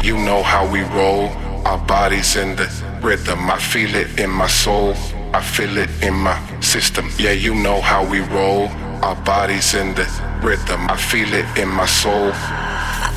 you know how we roll. Our bodies in the rhythm. I feel it in my soul. I feel it in my system. Yeah, you know how we roll. Our bodies in the rhythm. I feel it in my soul.